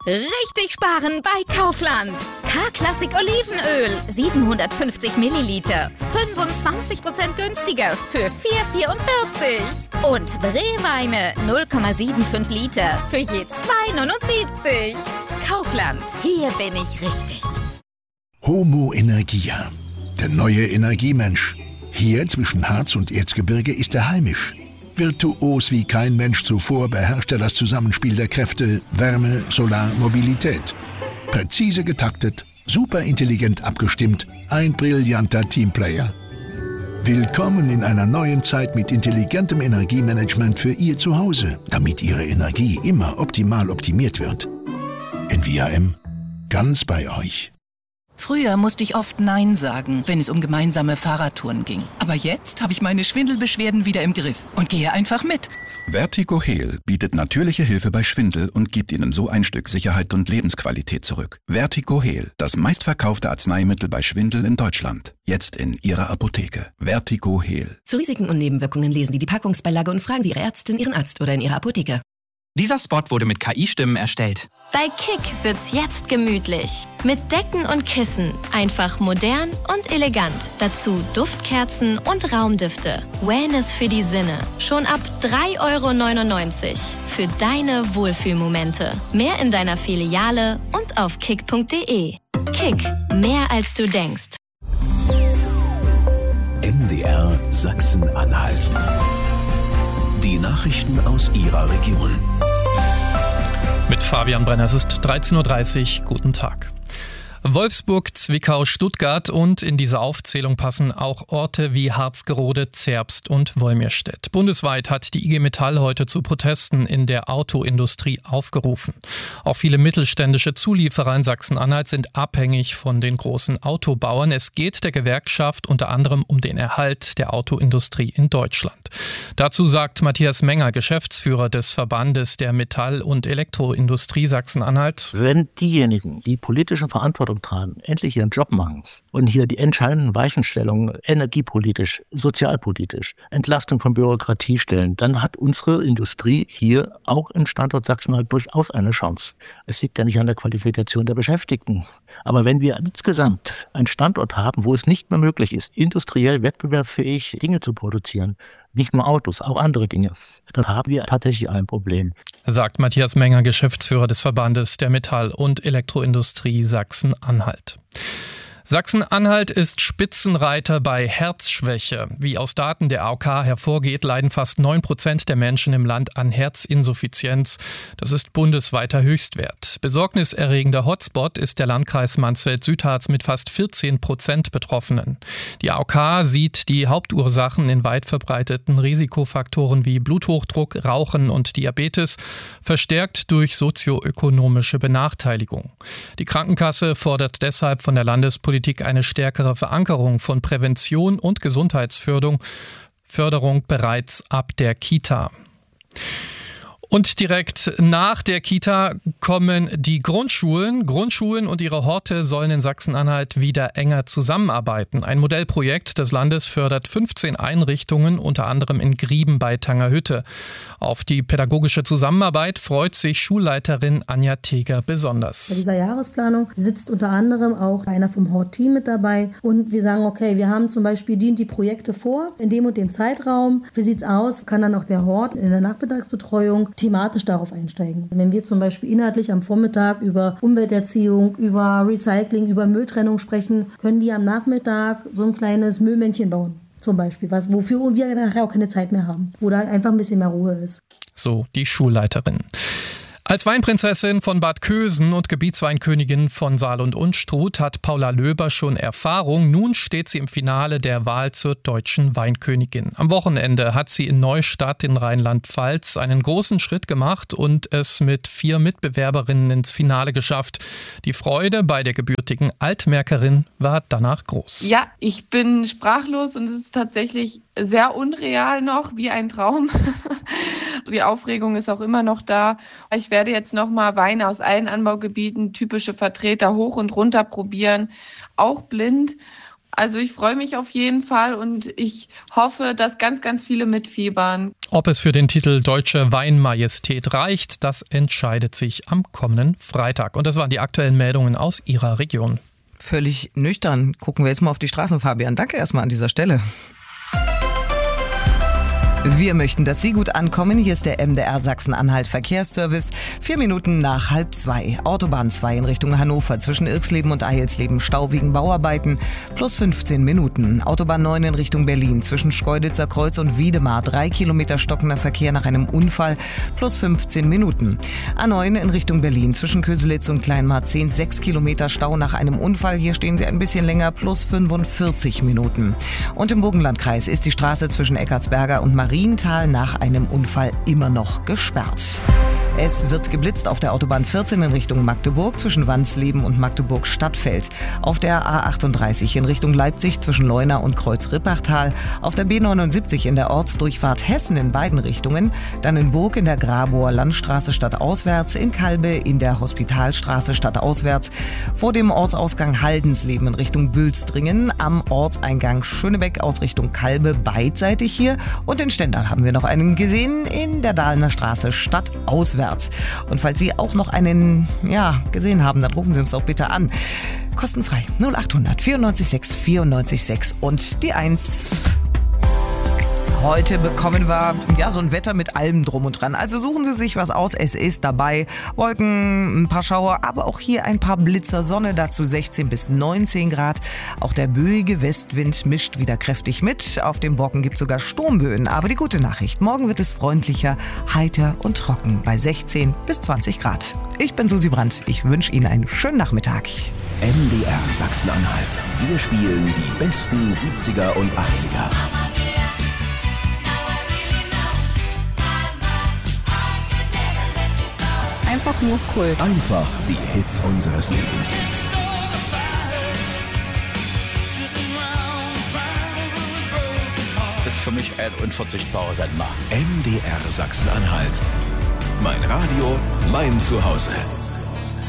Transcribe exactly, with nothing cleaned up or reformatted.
Richtig sparen bei Kaufland. K-Klassik Olivenöl, siebenhundertfünfzig Milliliter, fünfundzwanzig Prozent günstiger für vier Euro vierundvierzig. Und Brewweine null Komma fünfundsiebzig Liter für je zwei Euro neunundsiebzig. Kaufland, hier bin ich richtig. Homo Energia, der neue Energiemensch. Hier zwischen Harz und Erzgebirge ist er heimisch. Virtuos wie kein Mensch zuvor beherrscht er das Zusammenspiel der Kräfte Wärme, Solar, Mobilität. Präzise getaktet, superintelligent abgestimmt, ein brillanter Teamplayer. Willkommen in einer neuen Zeit mit intelligentem Energiemanagement für Ihr Zuhause, damit Ihre Energie immer optimal optimiert wird. N V A M, ganz bei euch. Früher musste ich oft Nein sagen, wenn es um gemeinsame Fahrradtouren ging. Aber jetzt habe ich meine Schwindelbeschwerden wieder im Griff und gehe einfach mit. Vertigo Heal bietet natürliche Hilfe bei Schwindel und gibt Ihnen so ein Stück Sicherheit und Lebensqualität zurück. Vertigo Heal, das meistverkaufte Arzneimittel bei Schwindel in Deutschland. Jetzt in Ihrer Apotheke. Vertigo Heal. Zu Risiken und Nebenwirkungen lesen Sie die Packungsbeilage und fragen Sie Ihre Ärztin, Ihren Arzt oder in Ihrer Apotheke. Dieser Spot wurde mit K I-Stimmen erstellt. Bei Kick wird's jetzt gemütlich. Mit Decken und Kissen. Einfach modern und elegant. Dazu Duftkerzen und Raumdüfte. Wellness für die Sinne. Schon ab drei Euro neunundneunzig. Für deine Wohlfühlmomente. Mehr in deiner Filiale und auf kick punkt de. Kick. Mehr als du denkst. M D R Sachsen-Anhalt. Die Nachrichten aus Ihrer Region. Mit Fabian Brenner, es ist dreizehn Uhr dreißig. Guten Tag. Wolfsburg, Zwickau, Stuttgart und in diese Aufzählung passen auch Orte wie Harzgerode, Zerbst und Wolmirstedt. Bundesweit hat die I G Metall heute zu Protesten in der Autoindustrie aufgerufen. Auch viele mittelständische Zulieferer in Sachsen-Anhalt sind abhängig von den großen Autobauern. Es geht der Gewerkschaft unter anderem um den Erhalt der Autoindustrie in Deutschland. Dazu sagt Matthias Menger, Geschäftsführer des Verbandes der Metall- und Elektroindustrie Sachsen-Anhalt. Wenn diejenigen, die politische Verantwortung tragen, endlich ihren Job machen und hier die entscheidenden Weichenstellungen energiepolitisch, sozialpolitisch, Entlastung von Bürokratie stellen, dann hat unsere Industrie hier auch im Standort Sachsen-Anhalt durchaus eine Chance. Es liegt ja nicht an der Qualifikation der Beschäftigten. Aber wenn wir insgesamt einen Standort haben, wo es nicht mehr möglich ist, industriell wettbewerbsfähig Dinge zu produzieren, nicht nur Autos, auch andere Dinge, dann haben wir tatsächlich ein Problem. Sagt Matthias Menger, Geschäftsführer des Verbandes der Metall- und Elektroindustrie Sachsen-Anhalt. Sachsen-Anhalt ist Spitzenreiter bei Herzschwäche. Wie aus Daten der A O K hervorgeht, leiden fast neun Prozent der Menschen im Land an Herzinsuffizienz. Das ist bundesweiter Höchstwert. Besorgniserregender Hotspot ist der Landkreis Mansfeld-Südharz mit fast vierzehn Prozent Betroffenen. Die A O K sieht die Hauptursachen in weit verbreiteten Risikofaktoren wie Bluthochdruck, Rauchen und Diabetes, verstärkt durch sozioökonomische Benachteiligung. Die Krankenkasse fordert deshalb von der Landespolitik eine stärkere Verankerung von Prävention und Gesundheitsförderung Förderung bereits ab der Kita. Und direkt nach der Kita kommen die Grundschulen. Grundschulen und ihre Horte sollen in Sachsen-Anhalt wieder enger zusammenarbeiten. Ein Modellprojekt des Landes fördert fünfzehn Einrichtungen, unter anderem in Grieben bei Tangerhütte. Auf die pädagogische Zusammenarbeit freut sich Schulleiterin Anja Teger besonders. Bei dieser Jahresplanung sitzt unter anderem auch einer vom Hort-Team mit dabei. Und wir sagen, okay, wir haben zum Beispiel die, die Projekte vor, in dem und dem Zeitraum. Wie sieht's aus? Kann dann auch der Hort in der Nachmittagsbetreuung thematisch darauf einsteigen. Wenn wir zum Beispiel inhaltlich am Vormittag über Umwelterziehung, über Recycling, über Mülltrennung sprechen, können die am Nachmittag so ein kleines Müllmännchen bauen. Zum Beispiel, was, wofür wir nachher auch keine Zeit mehr haben, wo da einfach ein bisschen mehr Ruhe ist. So die Schulleiterin. Als Weinprinzessin von Bad Kösen und Gebietsweinkönigin von Saal und Unstrut hat Paula Löber schon Erfahrung. Nun steht sie im Finale der Wahl zur deutschen Weinkönigin. Am Wochenende hat sie in Neustadt in Rheinland-Pfalz einen großen Schritt gemacht und es mit vier Mitbewerberinnen ins Finale geschafft. Die Freude bei der gebürtigen Altmärkerin war danach groß. Ja, ich bin sprachlos und es ist tatsächlich sehr unreal noch, wie ein Traum. Die Aufregung ist auch immer noch da. Ich werde jetzt nochmal Weine aus allen Anbaugebieten, typische Vertreter hoch und runter probieren, auch blind. Also ich freue mich auf jeden Fall und ich hoffe, dass ganz, ganz viele mitfiebern. Ob es für den Titel Deutsche Weinmajestät reicht, das entscheidet sich am kommenden Freitag. Und das waren die aktuellen Meldungen aus Ihrer Region. Völlig nüchtern. Gucken wir jetzt mal auf die Straßen, Fabian. Danke erstmal an dieser Stelle. Wir möchten, dass Sie gut ankommen. Hier ist der M D R Sachsen-Anhalt Verkehrsservice. Vier Minuten nach halb zwei. Autobahn zwei in Richtung Hannover zwischen Irxleben und Eilsleben. Stau wegen Bauarbeiten. Plus fünfzehn Minuten. Autobahn neun in Richtung Berlin zwischen Schkeuditzer Kreuz und Wiedemar. Drei Kilometer stockender Verkehr nach einem Unfall. Plus fünfzehn Minuten. A neun in Richtung Berlin zwischen Köselitz und Kleinmarzehn. Sechs Kilometer Stau nach einem Unfall. Hier stehen Sie ein bisschen länger. Plus fünfundvierzig Minuten. Und im Burgenlandkreis ist die Straße zwischen Eckartsberger und Marienthal nach einem Unfall immer noch gesperrt. Es wird geblitzt auf der Autobahn vierzehn in Richtung Magdeburg zwischen Wansleben und Magdeburg-Stadtfeld. Auf der A achtunddreißig in Richtung Leipzig zwischen Leuna und Kreuz-Rippachtal. Auf der B neunundsiebzig in der Ortsdurchfahrt Hessen in beiden Richtungen. Dann in Burg in der Grabower Landstraße stadtauswärts. In Kalbe in der Hospitalstraße stadtauswärts. Vor dem Ortsausgang Haldensleben in Richtung Bülstringen. Am Ortseingang Schönebeck aus Richtung Kalbe beidseitig hier. Und in Stendal haben wir noch einen gesehen in der Dahlener Straße stadtauswärts. Und falls Sie auch noch einen, ja, gesehen haben, dann rufen Sie uns doch bitte an. Kostenfrei null achthundert vierundneunzig sechs vierundneunzig sechs und die eins. Heute bekommen wir ja so ein Wetter mit allem drum und dran. Also suchen Sie sich was aus. Es ist dabei Wolken, ein paar Schauer, aber auch hier ein paar Blitzer, Sonne, dazu sechzehn bis neunzehn Grad. Auch der böige Westwind mischt wieder kräftig mit. Auf dem Brocken gibt es sogar Sturmböen. Aber die gute Nachricht, morgen wird es freundlicher, heiter und trocken bei sechzehn bis zwanzig Grad. Ich bin Susi Brandt. Ich wünsche Ihnen einen schönen Nachmittag. M D R Sachsen-Anhalt. Wir spielen die besten siebziger und achtziger. Einfach nur Kult. Einfach die Hits unseres Lebens. Das ist für mich ein unverzichtbarer Sender. M D R Sachsen-Anhalt. Mein Radio, mein Zuhause.